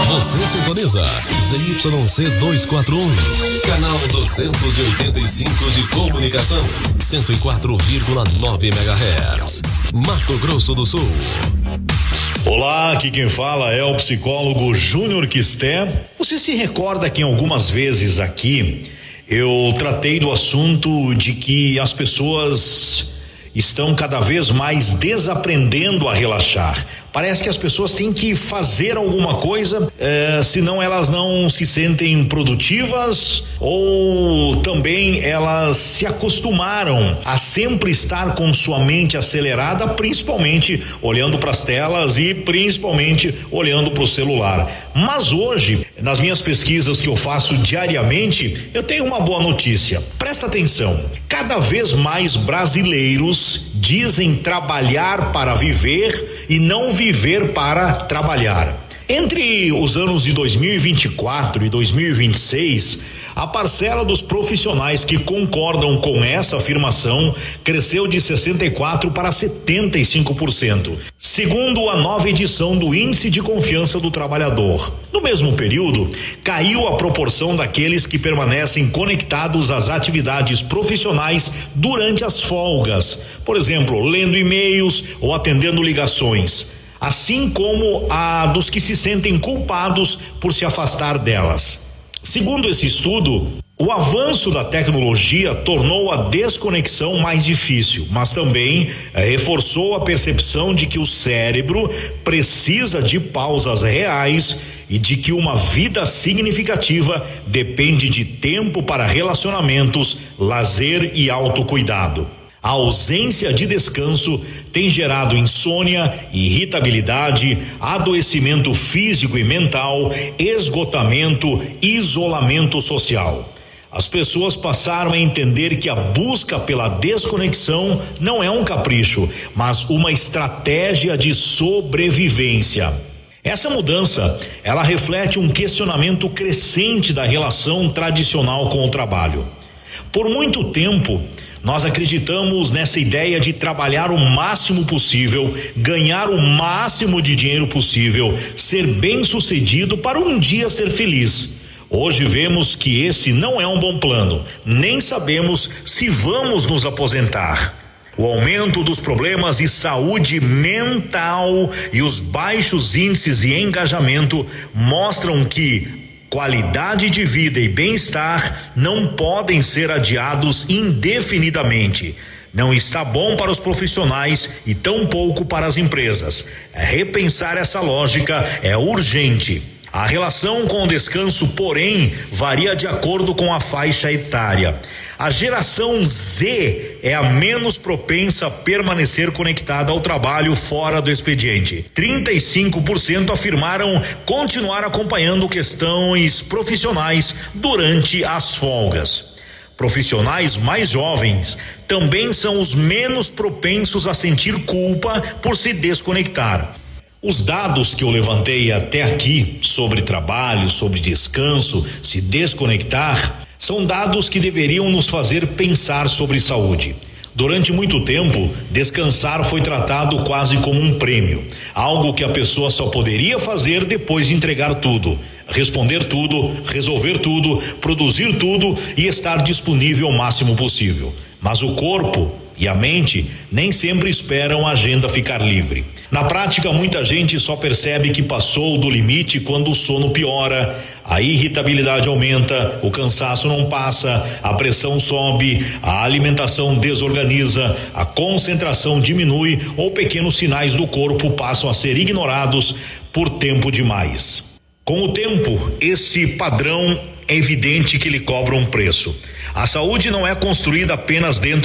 Você sintoniza ZYC 241, canal 285 de comunicação, 104,9 MHz, Mato Grosso do Sul. Olá, aqui quem fala é o psicólogo Júnior Quisté. Você se recorda que algumas vezes aqui eu tratei do assunto de que as pessoas estão cada vez mais desaprendendo a relaxar. Parece que as pessoas têm que fazer alguma coisa, senão elas não se sentem produtivas, ou também elas se acostumaram a sempre estar com sua mente acelerada, principalmente olhando para as telas e principalmente olhando para o celular. Mas hoje, nas minhas pesquisas que eu faço diariamente, eu tenho uma boa notícia. Presta atenção. Cada vez mais brasileiros dizem trabalhar para viver e não viver para trabalhar. Entre os anos de 2024 e 2026, a parcela dos profissionais que concordam com essa afirmação cresceu de 64% para 75%, segundo a nova edição do Índice de Confiança do Trabalhador. No mesmo período, caiu a proporção daqueles que permanecem conectados às atividades profissionais durante as folgas, por exemplo, lendo e-mails ou atendendo ligações, assim como a dos que se sentem culpados por se afastar delas. Segundo esse estudo, o avanço da tecnologia tornou a desconexão mais difícil, mas também reforçou a percepção de que o cérebro precisa de pausas reais e de que uma vida significativa depende de tempo para relacionamentos, lazer e autocuidado. A ausência de descanso tem gerado insônia, irritabilidade, adoecimento físico e mental, esgotamento, isolamento social. As pessoas passaram a entender que a busca pela desconexão não é um capricho, mas uma estratégia de sobrevivência. Essa mudança, ela reflete um questionamento crescente da relação tradicional com o trabalho. Por muito tempo, nós acreditamos nessa ideia de trabalhar o máximo possível, ganhar o máximo de dinheiro possível, ser bem-sucedido para um dia ser feliz. Hoje vemos que esse não é um bom plano, nem sabemos se vamos nos aposentar. O aumento dos problemas de saúde mental e os baixos índices de engajamento mostram que qualidade de vida e bem-estar não podem ser adiados indefinidamente. Não está bom para os profissionais e tampouco para as empresas. Repensar essa lógica é urgente. A relação com o descanso, porém, varia de acordo com a faixa etária. A geração Z é a menos propensa a permanecer conectada ao trabalho fora do expediente. 35% afirmaram continuar acompanhando questões profissionais durante as folgas. Profissionais mais jovens também são os menos propensos a sentir culpa por se desconectar. Os dados que eu levantei até aqui sobre trabalho, sobre descanso, se desconectar, são dados que deveriam nos fazer pensar sobre saúde. Durante muito tempo, descansar foi tratado quase como um prêmio, algo que a pessoa só poderia fazer depois de entregar tudo, responder tudo, resolver tudo, produzir tudo e estar disponível o máximo possível. Mas o corpo e a mente nem sempre esperam a agenda ficar livre. Na prática, muita gente só percebe que passou do limite quando o sono piora, a irritabilidade aumenta, o cansaço não passa, a pressão sobe, a alimentação desorganiza, a concentração diminui ou pequenos sinais do corpo passam a ser ignorados por tempo demais. Com o tempo, esse padrão é evidente que lhe cobra um preço. A saúde não é construída apenas dentro